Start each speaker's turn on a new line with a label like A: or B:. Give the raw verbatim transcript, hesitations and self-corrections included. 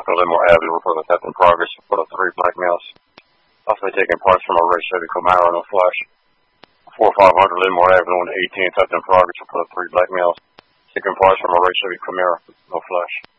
A: South of Limor Avenue for the theft in progress for the three black males. Possibly taking parts from a red Chevy Camaro, no flash. four five hundred Limor Avenue on the eighteenth, theft in progress for the three black males. Taking parts from a red Chevy Camaro, no flash.